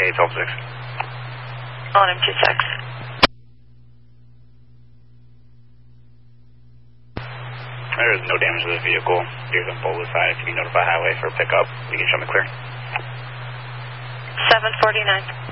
812-6. On M26. There is no damage to the vehicle. Here's on Bola side. If you can notify highway for pickup, you can show me clear. 749.